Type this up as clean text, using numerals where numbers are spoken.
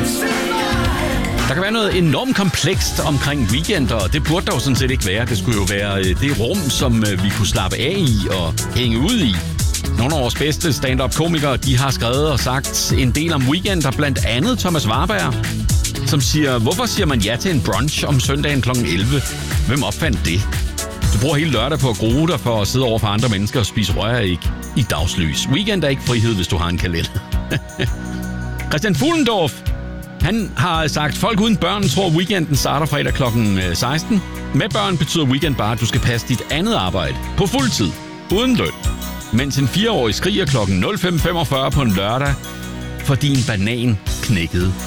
Der kan være noget enormt komplekst omkring weekender, og det burde der jo sådan set ikke være. Det skulle jo være det rum, som vi kunne slappe af i og hænge ud i. Nogle af vores bedste stand-up-komikere, de har skrevet og sagt en del om weekender, blandt andet Thomas Warberg, som siger, hvorfor siger man ja til en brunch om søndagen kl. 11? Hvem opfandt det? Du bruger hele lørdag på at grue dig for at sidde over for andre mennesker og spise røræg i dagslys. Weekend er ikke frihed, hvis du har en kalender. Christian Fuhlendorf, han har sagt, at folk uden børn tror, at weekenden starter fredag kl. 16. Med børn betyder weekend bare, at du skal passe dit andet arbejde på fuld tid, uden løn. Mens en 4-årig skriger kl. 05.45 på en lørdag, fordi en banan knækkede